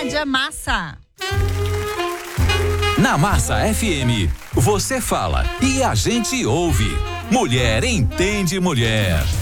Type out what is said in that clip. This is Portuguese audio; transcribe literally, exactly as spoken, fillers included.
Nádia Massa. Na Massa F M, você fala e a gente ouve. Mulher entende mulher.